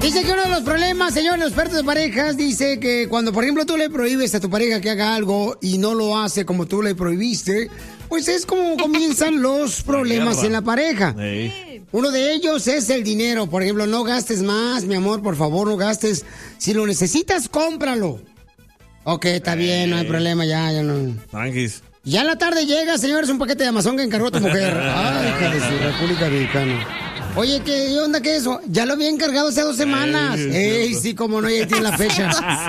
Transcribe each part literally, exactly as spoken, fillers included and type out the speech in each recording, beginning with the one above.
Dice que uno de los problemas, señores, los expertos de parejas, dice que cuando, por ejemplo, tú le prohíbes a tu pareja que haga algo y no lo hace como tú le prohibiste, pues es como comienzan los problemas la en la pareja. Sí. Uno de ellos es el dinero. Por ejemplo, no gastes más, mi amor, por favor, no gastes. Si lo necesitas, cómpralo. Ok, está bien, no hay problema, ya, ya no. Tranquis. Ya en la tarde llega, señores, un paquete de Amazon que encargó tu mujer. Ay, hija de su República Dominicana. Oye, ¿qué onda qué es eso? Ya lo había encargado hace dos semanas. Ey, Ey sí, como no, ya tiene la fecha.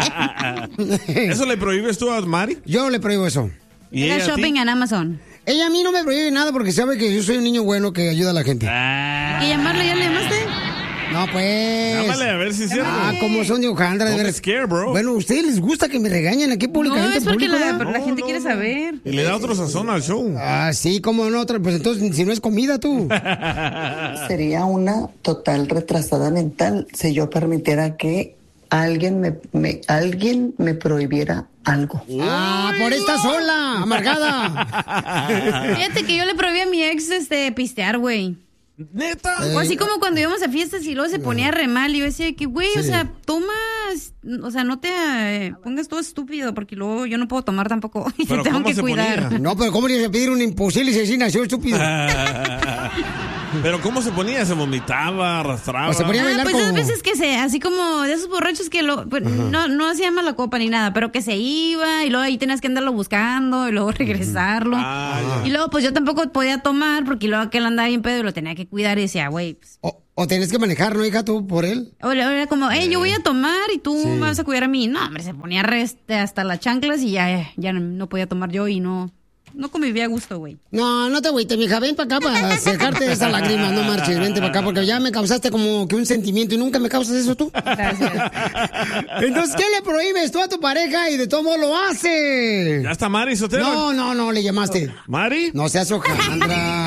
¿Eso le prohíbes tú a Mari? Yo le prohíbo eso. ¿Y ella shopping en Amazon? Ella a mí no me prohíbe nada porque sabe que yo soy un niño bueno que ayuda a la gente. Ah. ¿Hay que llamarlo? ¿Ya le llamaste? No, pues. Llámale a ver si es cierto. Ah, como son de Ojandra, de ver. Scare, bro. Bueno, ¿a ustedes les gusta que me regañen aquí públicamente? No, es porque público, la, no, la gente no, quiere no. saber. Y le da otro sazón al show. Ah, sí, como no, otra. Pues entonces, si no es comida, tú. Sería una total retrasada mental si yo permitiera que alguien me, me alguien me prohibiera algo. Ah, por esta sola, amargada. Fíjate que yo le prohibí a mi ex este pistear, güey. ¿Neta? O así como cuando íbamos a fiestas y luego se ponía re mal y yo decía que, güey, Sí. o sea, tomas, o sea, no te eh, pongas todo estúpido porque luego yo no puedo tomar tampoco y te ¿Pero tengo cómo que se cuidar. ponía? No, pero ¿cómo le ibas a pedir un imposible si así nació estúpido? ¿Pero cómo se ponía? ¿Se vomitaba, arrastraba? O se ponía a Ah, bailar pues como... a veces que se, así como de esos borrachos que lo, pues, no, no hacía mala copa ni nada, pero que se iba y luego ahí tenías que andarlo buscando y luego regresarlo. Ah, Y luego pues yo tampoco podía tomar porque luego aquel andaba bien pedo y lo tenía que cuidar y decía, güey, pues, O, o tenés que manejar, ¿no, hija, tú, por él? o le- o era como, hey, yo voy a tomar y tú Sí. me vas a cuidar a mí. No, hombre, se ponía reste hasta las chanclas y ya, ya no, no podía tomar yo y no, no convivía a gusto, güey. No, no te agüites, mija, ven para acá para secarte esa lágrima, no marches, vente para acá porque ya me causaste como que un sentimiento y nunca me causas eso tú. Gracias. Entonces, ¿qué le prohíbes tú a tu pareja y de todo modo lo hace? ¿Ya está Mari Sotelo? No, no, no, le llamaste. ¿Mari? No seas hojandra.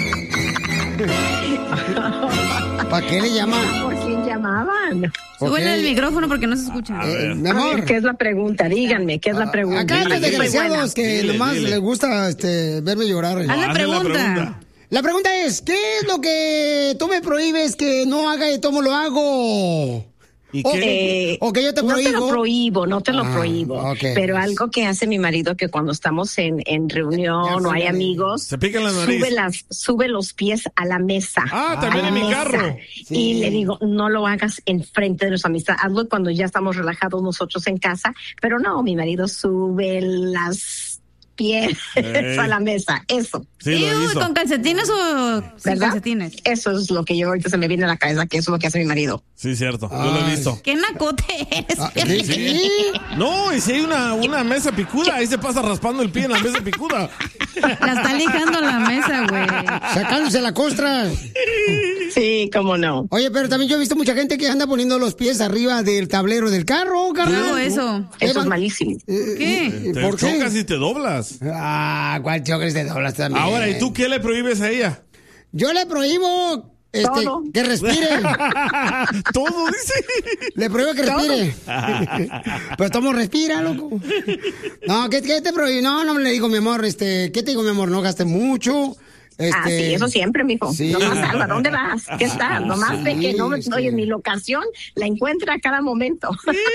¿Para qué le llaman? ¿Por quién llamaban? Súbele Ok. el micrófono porque no se escucha. Eh, mi A amor. ver, ¿qué es la pregunta? Díganme, ¿qué es la pregunta? Acá estos Dile, dile. desgraciados que Dile, nomás dile. les gusta este, verme llorar. Haz la hazle la pregunta. pregunta. La pregunta es, ¿qué es lo que tú me prohíbes que no haga y cómo lo hago? ¿Y O, qué? Eh, o que yo te No te prohíbo. lo prohíbo, no te lo Ah, prohíbo. ok. Pero algo que hace mi marido que cuando estamos en, en reunión Ya o hay sé. amigos, Se pica la nariz. sube, las, sube los pies a la mesa. Ah, también A en la mi mesa. carro. Sí. Y le digo, no lo hagas enfrente de nuestra amistad, hazlo cuando ya estamos relajados nosotros en casa. Pero no, mi marido sube las pies Ey. a la mesa. Eso. Sí, lo he Iu, visto. ¿con calcetines o sin ¿Verdad? calcetines? Eso es lo que yo ahorita se me viene a la cabeza, que eso es lo que hace mi marido. Sí, cierto. Yo lo he Ay. visto. ¿Qué nacote eres? Ah, ¿sí? ¿Sí? No, y si hay una, una mesa picuda, ahí se pasa raspando el pie en la mesa picuda. La está lijando la mesa, güey. Sacándose la costra. Sí, cómo no. Oye, pero también yo he visto mucha gente que anda poniendo los pies arriba del tablero del carro, carnal. No, eso. Eso es Evan- malísimo. Eh, ¿Qué? eh, Te ¿Por qué? chocas y te doblas. Ah, ¿cuál chocas de doblas también? Ahora, ¿y tú qué le prohíbes a ella? Yo le prohíbo este, Todo. que respire. Todo, dice. Le prohíbo que respire. Pero tomo respira, loco. No, ¿qué, qué te prohíbo? No, no le digo, mi amor, este, ¿qué te digo, mi amor? No gastes mucho. Este, Ah, sí, eso siempre, mijo. Sí. Nomás algo, ¿a dónde vas? ¿Qué está? Nomás de que no, Sí, oye, sí. mi locación la encuentra a cada momento.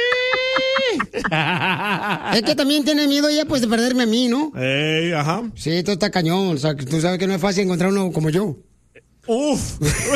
Es que también tiene miedo ella, pues, de perderme a mí, ¿no? Ey, ajá. Sí, todo está cañón. O sea, que tú sabes que no es fácil encontrar uno como yo. Uf.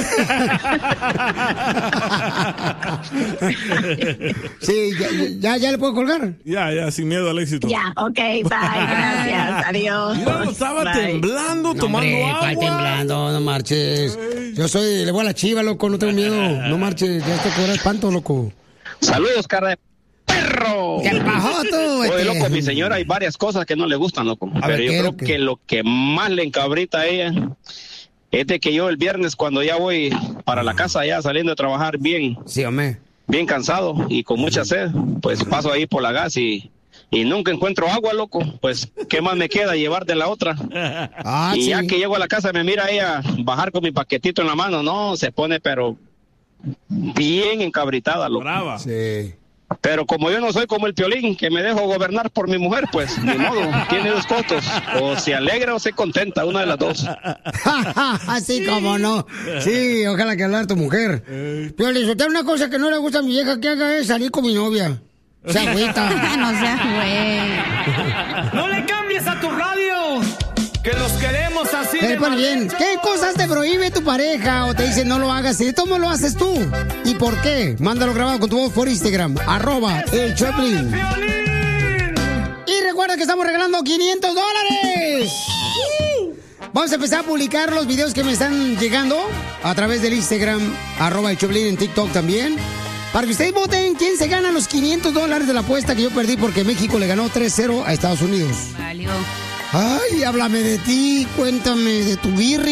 Sí, ya, ya, ya le puedo colgar. Ya, ya, sin miedo al éxito. Ya, ok, bye, gracias, adiós. Mira, estaba Bye. temblando, No, tomando hombre, agua. ¿cuál temblando? No marches. Yo soy, le voy a la chiva, loco, no tengo miedo. No marches, ya esto que era espanto, loco. Saludos, cara de perro. ¿Qué bajó tú? Oye, este? loco, mi señora hay varias cosas que no le gustan, loco. A Pero ver, yo ¿qué es creo lo que- que lo que más le encabrita a ella es de que yo el viernes cuando ya voy para la casa, ya saliendo de trabajar bien, Sí, hombre. bien cansado y con mucha sed, pues paso ahí por la gas y, y nunca encuentro agua, loco. Pues, ¿qué más me queda? Llevar de la otra. Ah, y sí. ya que llego a la casa me mira ella bajar con mi paquetito en la mano, no, se pone pero bien encabritada, loco. Brava. Sí. Pero como yo no soy como el Piolín, que me dejo gobernar por mi mujer, pues ni modo, tiene dos costos. O se alegra o se contenta, una de las dos. Así como no. Sí, ojalá que hablar tu mujer. Piolín, si una cosa que no le gusta a mi vieja que haga es salir con mi novia. Se agüita. No seas güey. ¡No le cambies a tu radio! ¡Que los queremos así! Pero de pues mal bien, hecho. ¿qué cosas te prohíbe tu pareja o te dice no lo hagas? ¿Y cómo lo haces tú? ¿Y por qué? Mándalo grabado con tu voz por Instagram, arroba el Choplin. Y recuerda que estamos regalando quinientos dólares. Vamos a empezar a publicar los videos que me están llegando a través del Instagram, arroba el Choplin, en TikTok también. Para que ustedes voten quién se gana los quinientos dólares de la apuesta que yo perdí porque México le ganó tres cero a Estados Unidos. Valió. Ay, háblame de ti, cuéntame de tu birria.